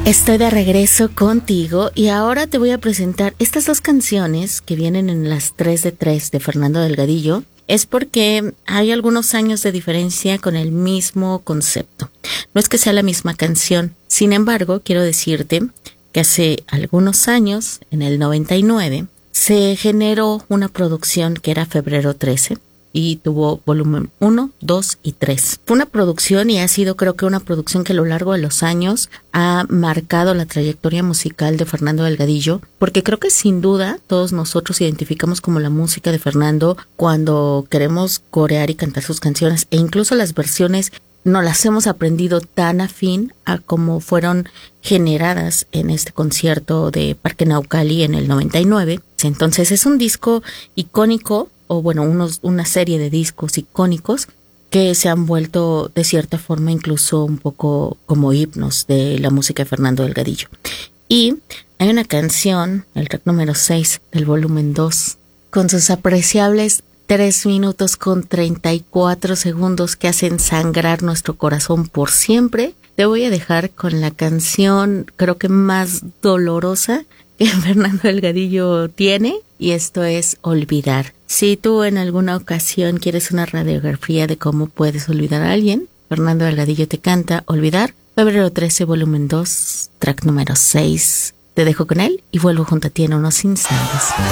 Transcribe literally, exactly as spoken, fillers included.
Estoy de regreso contigo y ahora te voy a presentar estas dos canciones que vienen en las tres de tres de Fernando Delgadillo. Es porque hay algunos años de diferencia con el mismo concepto. No es que sea la misma canción. Sin embargo, quiero decirte que hace algunos años, en el noventa y nueve, se generó una producción que era Febrero trece. Y tuvo volumen uno, dos y tres. Fue una producción y ha sido creo que una producción que a lo largo de los años ha marcado la trayectoria musical de Fernando Delgadillo, porque creo que sin duda todos nosotros identificamos como la música de Fernando cuando queremos corear y cantar sus canciones, e incluso las versiones no las hemos aprendido tan afín a como fueron generadas en este concierto de Parque Naucali en el noventa y nueve. Entonces es un disco icónico, o bueno, unos, una serie de discos icónicos que se han vuelto de cierta forma incluso un poco como himnos de la música de Fernando Delgadillo. Y hay una canción, el track número seis del volumen dos, con sus apreciables tres minutos con treinta y cuatro segundos que hacen sangrar nuestro corazón por siempre. Te voy a dejar con la canción creo que más dolorosa que Fernando Delgadillo tiene, y esto es Olvidar. Si tú en alguna ocasión quieres una radiografía de cómo puedes olvidar a alguien, Fernando Delgadillo te canta Olvidar, Febrero trece, volumen dos, track número seis. Te dejo con él y vuelvo junto a ti en unos instantes.